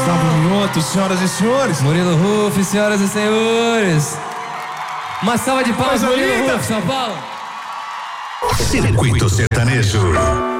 Gustavo Mioto, senhoras e senhores. Murilo Ruff, senhoras e senhores. Uma salva de palmas, Murilo Ruff, São Paulo. Circuito Sertanejo.